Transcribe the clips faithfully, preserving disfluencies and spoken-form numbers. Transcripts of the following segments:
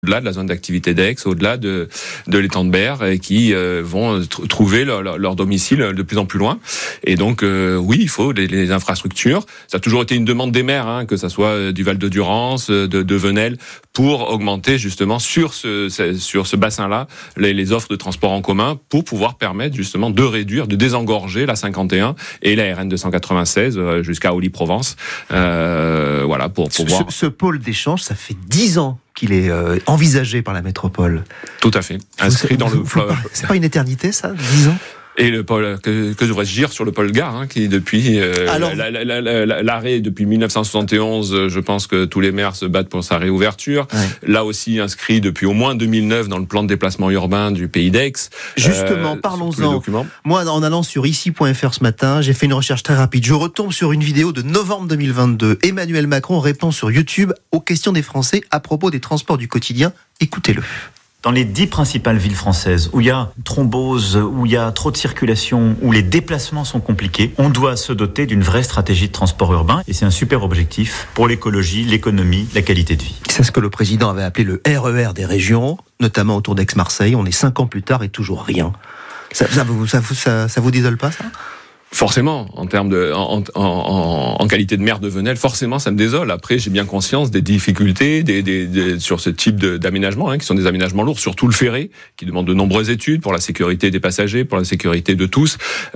au-delà de la zone d'activité d'Aix, au-delà de, de l'étang de Berre, et qui euh, vont tr- trouver leur, leur, leur domicile de plus en plus loin. Et donc, euh, oui, il faut les, les infrastructures. Ça a toujours été une demande des maires, hein, que ça soit du Val de Durance, de, de Venelle, pour augmenter justement sur ce, sur ce bassin-là les, les offres de transport en commun, pour pouvoir permettre justement de réduire, de désengorger la cinquante et un et la R N deux cent quatre-vingt-seize jusqu'à Olly-Provence. Euh, voilà, pour pouvoir... Ce, ce pôle d'échange, ça fait dix ans qu'il est euh, envisagé par la métropole. Tout à fait. Inscrit dans le... Pas, c'est pas une éternité, ça, dix ans? Et le pôle que, que devrais-je dire sur le pôle Gare, hein, qui depuis euh, Alors, la, la, la, la, l'arrêt depuis dix-neuf cent soixante et onze, je pense que tous les maires se battent pour sa réouverture. Ouais. Là aussi inscrit depuis au moins deux mille neuf dans le plan de déplacement urbain du Pays d'Aix. Justement, euh, parlons-en. Moi, en allant sur ici point f r ce matin, j'ai fait une recherche très rapide. Je retombe sur une vidéo de novembre deux mille vingt-deux. Emmanuel Macron répond sur YouTube aux questions des Français à propos des transports du quotidien. Écoutez-le. Dans les dix principales villes françaises où il y a thrombose, où il y a trop de circulation, où les déplacements sont compliqués, on doit se doter d'une vraie stratégie de transport urbain. Et c'est un super objectif pour l'écologie, l'économie, la qualité de vie. C'est ce que le président avait appelé le R E R des régions, notamment autour d'Aix-Marseille. On est cinq ans plus tard et toujours rien. Ça, ça, vous, ça, ça, ça vous désole pas, ça ? Forcément, en termes de, en, en, en, en qualité de maire de Venelle, forcément, ça me désole. Après, j'ai bien conscience des difficultés des, des, des, sur ce type de, d'aménagement, hein, qui sont des aménagements lourds, surtout le ferré, qui demande de nombreuses études pour la sécurité des passagers, pour la sécurité de tous.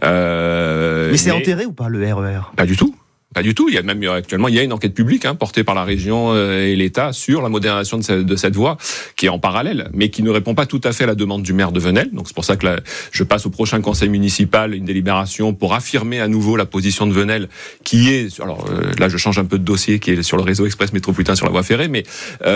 Euh, mais c'est mais... enterré ou pas, le R E R ? Pas du tout. Pas du tout. Il y a même actuellement, il y a une enquête publique hein, portée par la région et l'État sur la modernisation de cette, de cette voie, qui est en parallèle, mais qui ne répond pas tout à fait à la demande du maire de Venelle. Donc c'est pour ça que là, je passe au prochain conseil municipal une délibération pour affirmer à nouveau la position de Venelle, qui est, alors euh, là je change un peu de dossier, qui est sur le réseau express métropolitain sur la voie ferrée, mais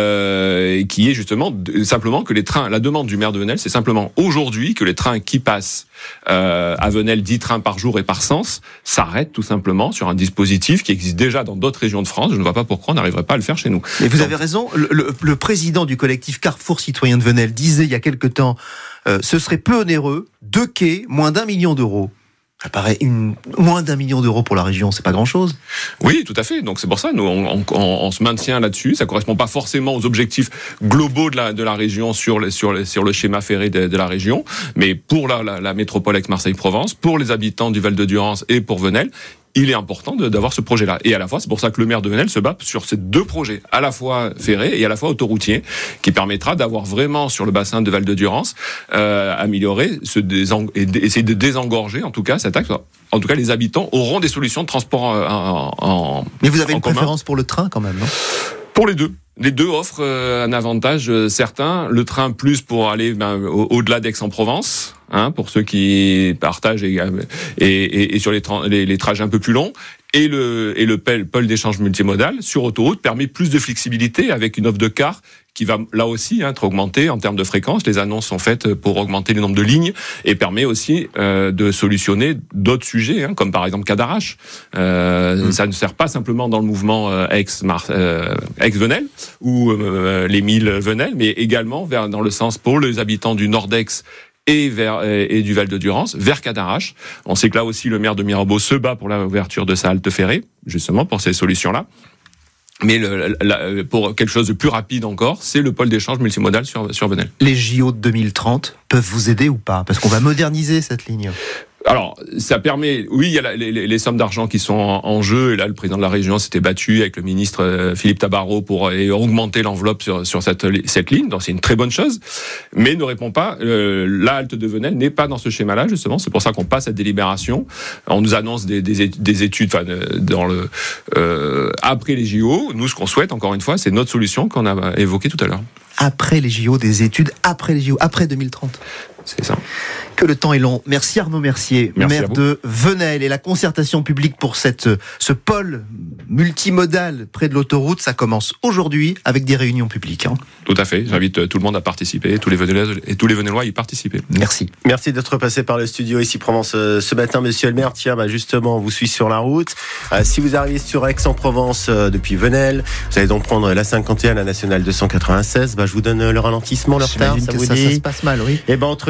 euh, qui est justement de, simplement que les trains, la demande du maire de Venelle, c'est simplement aujourd'hui que les trains qui passent euh, à Venelle, dix trains par jour et par sens, s'arrêtent tout simplement sur un dispositif qui existe déjà dans d'autres régions de France. Je ne vois pas pourquoi on n'arriverait pas à le faire chez nous. Mais vous Donc, avez raison. Le, le, le président du collectif Carrefour Citoyen de Venelle disait il y a quelque temps, euh, ce serait peu onéreux, deux quais, moins d'un million d'euros. Ça paraît une, moins d'un million d'euros pour la région, c'est pas grand-chose. Oui, tout à fait. Donc c'est pour ça, nous, on, on, on se maintient là-dessus. Ça correspond pas forcément aux objectifs globaux de la, de la région sur le, sur le, sur le schéma ferré de, de la région, mais pour la, la, la métropole Aix-Marseille-Provence, pour les habitants du Val de Durance et pour Venelle, il est important de, d'avoir ce projet-là. Et à la fois, c'est pour ça que le maire de Venelle se bat sur ces deux projets, à la fois ferré et à la fois autoroutier, qui permettra d'avoir vraiment, sur le bassin de Val de Durance, euh, améliorer, ce déseng- et d- essayer de désengorger, en tout cas, cet axe. En tout cas, les habitants auront des solutions de transport en, en Mais vous avez une commun. préférence pour le train, quand même, non ? Pour les deux. Les deux offrent euh, un avantage euh, certain. Le train plus pour aller ben, au- au-delà d'Aix-en-Provence, hein, pour ceux qui partagent et, et, et, et sur les, tra- les, les trajets un peu plus longs. Et le, et le pôle d'échange multimodal sur autoroute permet plus de flexibilité avec une offre de cars qui va là aussi hein, être augmentée en termes de fréquence. Les annonces sont faites pour augmenter le nombre de lignes et permet aussi euh, de solutionner d'autres sujets, hein, comme par exemple Cadarache. Euh, mmh. Ça ne sert pas simplement dans le mouvement euh, Aix-Mar- euh, Aix-Venelle ou euh, les mille Venelle, mais également vers, dans le sens pour les habitants du nord d'Aix et vers et du Val de Durance vers Cadarache. On sait que là aussi le maire de Mirabeau se bat pour l'ouverture de sa halte ferrée, justement pour ces solutions-là. Mais le, la, pour quelque chose de plus rapide encore, c'est le pôle d'échange multimodal sur sur Venelle. Les J O de deux mille trente peuvent vous aider ou pas ? Parce qu'on va moderniser cette ligne. Alors, ça permet, oui, il y a la, les, les sommes d'argent qui sont en, en jeu, et là, le président de la région s'était battu avec le ministre euh, Philippe Tabarot pour et augmenter l'enveloppe sur, sur cette, cette ligne, donc c'est une très bonne chose, mais ne répond pas, euh, la halte de Venelle n'est pas dans ce schéma-là, justement, c'est pour ça qu'on passe à délibération, on nous annonce des, des, des études, enfin, dans le, euh, après les J O, nous, ce qu'on souhaite, encore une fois, c'est notre solution qu'on a évoquée tout à l'heure. Après les J O, des études après les J O, après deux mille trente. C'est ça. Que le temps est long. Merci Arnaud Mercier, Merci maire de Venelle. Et la concertation publique pour cette, ce pôle multimodal près de l'autoroute, ça commence aujourd'hui avec des réunions publiques. Hein. Tout à fait. J'invite tout le monde à participer, tous les Venellois et tous les Venellois à y participer. Merci. Merci d'être passé par le studio ici Provence euh, ce matin, monsieur le maire. Tiens, bah justement, on vous suit sur la route. Euh, si vous arrivez sur Aix-en-Provence euh, depuis Venelle, vous allez donc prendre la cinquante et un, la nationale deux cent quatre-vingt-seize. Bah, je vous donne le ralentissement, le retard. Ça, Ça vous ça, dit ? ça se passe mal, oui. Et ben entre les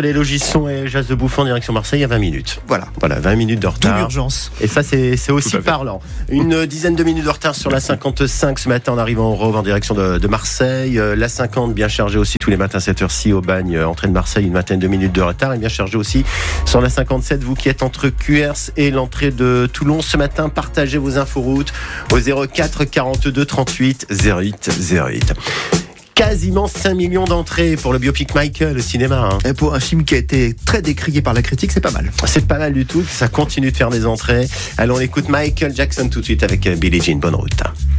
les Logisson et Jazz de Bouffon en direction Marseille à vingt minutes. Voilà. Voilà, vingt minutes de retard. D'où l'urgence. Et ça, c'est, c'est aussi parlant. Une dizaine de minutes de retard sur la cinquante-cinq ce matin en arrivant au Rove en direction de, de Marseille. Euh, la cinquante, bien chargée aussi tous les matins à cette heure-ci au Bagne, euh, entrée de Marseille, une vingtaine de minutes de retard. Et bien chargée aussi sur la cinquante-sept, vous qui êtes entre Cuers et l'entrée de Toulon ce matin. Partagez vos inforoutes au zéro quatre quarante-deux trente-huit zéro huit zéro huit. Quasiment cinq millions d'entrées pour le biopic Michael au cinéma. Hein. Et pour un film qui a été très décrié par la critique, c'est pas mal. C'est pas mal du tout, ça continue de faire des entrées. Allons, on écoute Michael Jackson tout de suite avec Billie Jean. Bonne route.